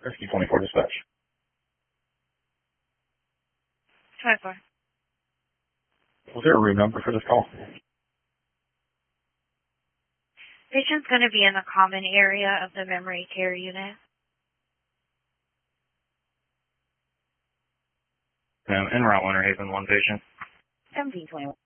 Rescue 24 dispatch. 24. Was there a room number for this call? Patient's going to be in the common area of the memory care unit. En route, Winter Haven, one patient. 1721.